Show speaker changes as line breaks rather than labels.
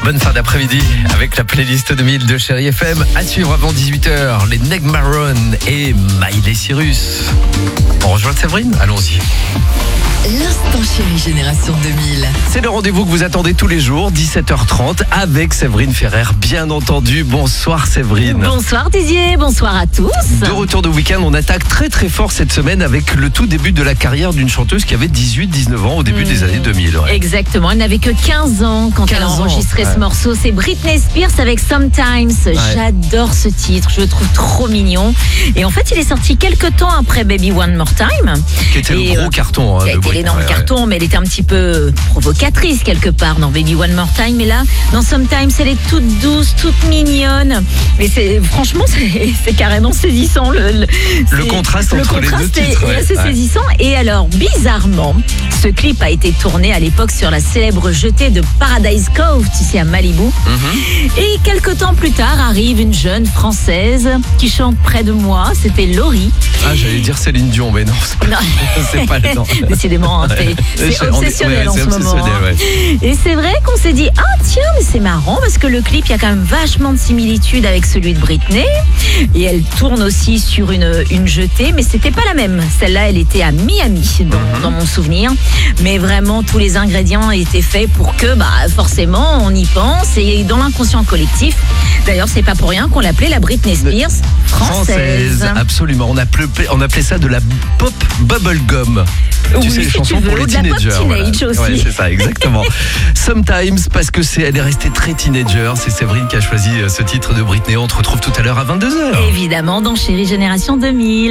Bonne fin d'après-midi avec la playlist 2000 de Chérie FM. À suivre avant 18h, les Neg Marron et Miley Cyrus. On rejoint Séverine, allons-y.
L'instant Chérie Génération 2000.
C'est le rendez-vous que vous attendez tous les jours, 17h30, avec Séverine Ferrer, bien entendu. Bonsoir Séverine.
Bonsoir Didier, bonsoir à tous.
De retour de week-end, on attaque très très fort cette semaine avec le tout début de la carrière d'une chanteuse qui avait 18-19 ans au début des années 2000. Ouais.
Exactement, elle n'avait que 15 ans quand elle a enregistré ce morceau. C'est Britney Spears avec Sometimes. J'adore ce titre, je le trouve trop mignon. Et en fait, il est sorti quelques temps après Baby One More Time.
Qui était le gros carton.
Qui a été l'énorme carton, mais elle était un petit peu provocatrice quelque part dans Baby One More Time. Mais là, dans Sometimes, elle est toute douce, toute mignonne. Mais franchement, c'est carrément saisissant. Le
contraste entre les deux titres.
est assez saisissant. Et alors, bizarrement, ce clip a été tourné à l'époque sur la célèbre jetée de Paradise Cove, ici à Malibu. Et quelques temps plus tard, arrive une jeune Française qui chante près de moi. C'était Laurie.
Ah, j'allais dire Céline Dion, mais non, c'est pas le temps.
Décidément, c'est obsessionnel en ce moment.
Ouais.
Et c'est vrai qu'on s'est dit, ah tiens, mais c'est marrant parce que le clip, il y a quand même vachement de similitudes avec celui de Britney. Et elle tourne aussi sur une jetée, mais c'était pas la même. Celle-là, elle était à Miami, dans mon souvenir. Mais vraiment, tous les ingrédients étaient faits pour que, forcément, on y pense. Et dans l'inconscient collectif, d'ailleurs, c'est pas pour rien qu'on l'appelait la Britney Spears française.
Absolument. On appelait ça de la pop bubblegum. Tu sais, les chansons pour les teenagers.
Aussi.
Ouais, c'est ça, exactement. Sometimes, parce que elle est restée très teenager. C'est Séverine qui a choisi ce titre de Britney. On te retrouve tout à l'heure à 22h.
Évidemment, dans Chérie Génération 2000.